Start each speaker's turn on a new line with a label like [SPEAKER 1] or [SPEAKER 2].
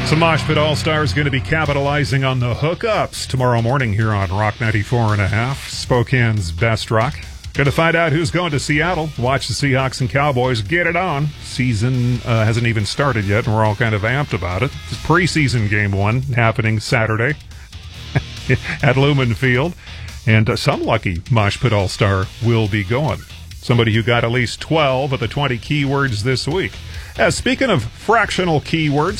[SPEAKER 1] So Mosh Pit All-Star is going to be capitalizing on the hookups tomorrow morning here on Rock 94.5, Spokane's best rock. Going to find out who's going to Seattle, watch the Seahawks and Cowboys get it on. Season hasn't even started yet, and we're all kind of amped about it. It's preseason game 1 happening Saturday at Lumen Field. And some lucky Mosh Pit All-Star will be going. Somebody who got at least 12 of the 20 keywords this week. Speaking of fractional keywords,